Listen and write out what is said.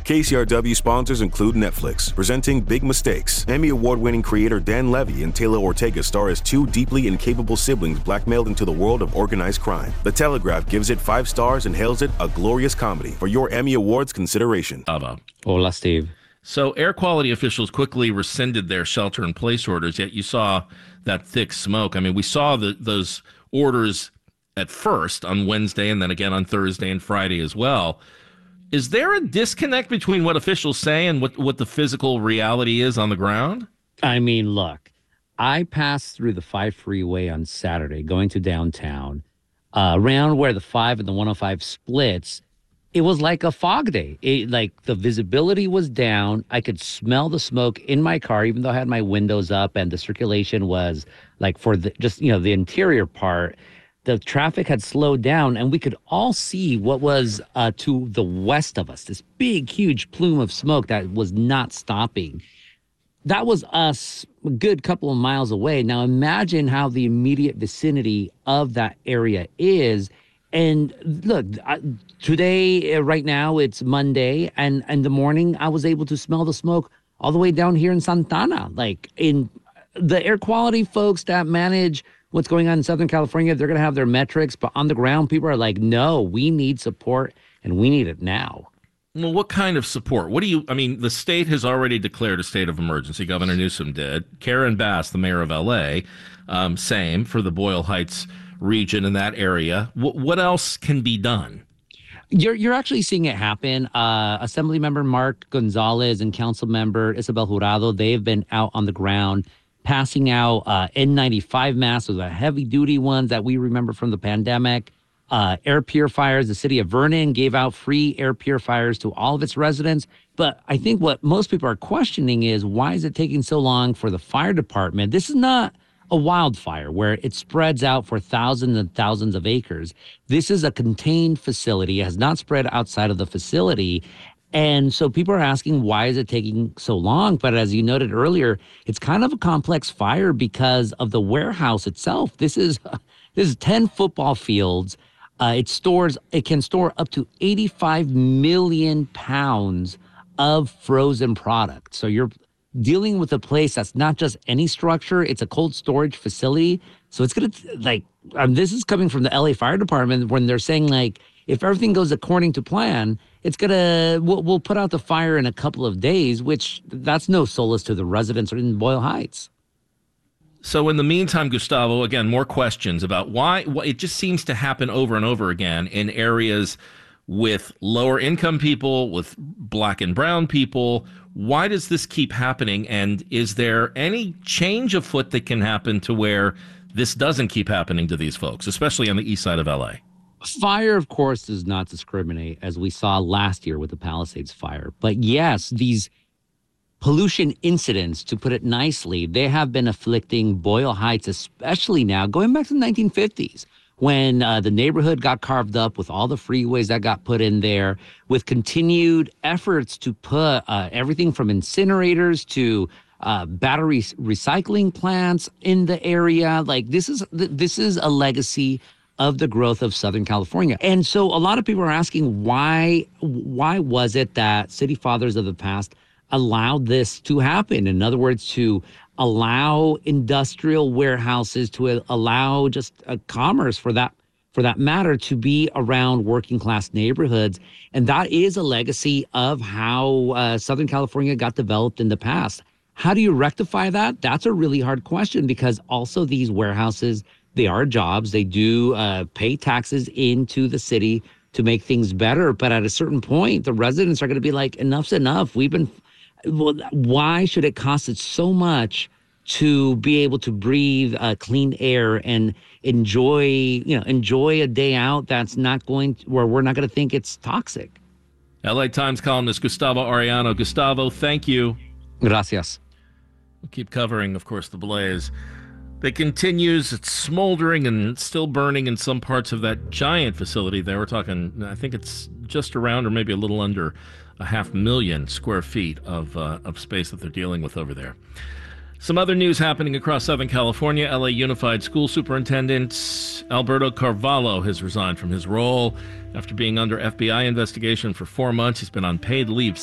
KCRW sponsors include Netflix, presenting Big Mistakes. Emmy Award-winning creator Dan Levy and Taylor Ortega star as two deeply incapable siblings blackmailed into the world of organized crime. The Telegraph gives it 5 stars and hails it a glorious comedy. For your Emmy Awards consideration. Hola, Steve. So air quality officials quickly rescinded their shelter-in-place orders, yet you saw that thick smoke. I mean, we saw those orders at first on Wednesday and then again on Thursday and Friday as well. Is there a disconnect between what officials say and what the physical reality is on the ground? I mean, look, I passed through the 5 freeway on Saturday going to downtown, around where the 5 and the 105 splits. It was like a fog day. Like the visibility was down. I could smell the smoke in my car, even though I had my windows up and the circulation was like for the the interior part. The traffic had slowed down, and we could all see what was to the west of us, this big, huge plume of smoke that was not stopping. That was us a good couple of miles away. Now imagine how the immediate vicinity of that area is. And look, today, right now, it's Monday, and in the morning, I was able to smell the smoke all the way down here in Santana. Like, in the air quality folks that manage what's going on in Southern California, they're going to have their metrics, but on the ground, people are like, no, we need support, and we need it now. Well, what kind of support? The state has already declared a state of emergency. Governor Newsom did. Karen Bass, the mayor of L.A., same for the Boyle Heights region in that area. What else can be done? You're actually seeing it happen. Assemblymember Mark Gonzalez and Council Member Isabel Jurado, they've been out on the ground passing out N95 masks, those are heavy-duty ones that we remember from the pandemic. Air purifiers. The city of Vernon gave out free air purifiers to all of its residents. But I think what most people are questioning is, why is it taking so long for the fire department? This is not a wildfire where it spreads out for thousands and thousands of acres. This is a contained facility. It has not spread outside of the facility. And so people are asking, why is it taking so long? But as you noted earlier, it's kind of a complex fire because of the warehouse itself. This is 10 football fields. It can store up to 85 million pounds of frozen product. So you're dealing with a place that's not just any structure, it's a cold storage facility. So it's going to, this is coming from the LA Fire Department when they're saying, if everything goes according to plan, we'll put out the fire in a couple of days, which that's no solace to the residents in Boyle Heights. So in the meantime, Gustavo, again, more questions about why it just seems to happen over and over again in areas with lower income people, with black and brown people. Why does this keep happening? And is there any change afoot that can happen to where this doesn't keep happening to these folks, especially on the east side of LA? Fire, of course, does not discriminate, as we saw last year with the Palisades fire. But yes, these pollution incidents, to put it nicely, they have been afflicting Boyle Heights, especially now, going back to the 1950s, when the neighborhood got carved up with all the freeways that got put in there, with continued efforts to put everything from incinerators to battery recycling plants in the area. This is a legacy of the growth of Southern California. And so a lot of people are asking, why was it that city fathers of the past allowed this to happen? In other words, to allow industrial warehouses, to allow just commerce for that matter to be around working class neighborhoods. And that is a legacy of how Southern California got developed in the past. How do you rectify that? That's a really hard question, because also these warehouses, they are jobs. They do pay taxes into the city to make things better. But at a certain point, the residents are going to be like, enough's enough. Why should it cost us so much to be able to breathe clean air and enjoy a day out that's not where we're not going to think it's toxic? LA Times columnist Gustavo Arellano. Gustavo, thank you. Gracias. We'll keep covering, of course, the blaze that continues. It's smoldering and still burning in some parts of that giant facility there. We're talking, I think it's just around or maybe a little under 500,000 square feet of space that they're dealing with over there. Some other news happening across Southern California. LA Unified School Superintendent Alberto Carvalho has resigned from his role after being under FBI investigation for 4 months. He's been on paid leave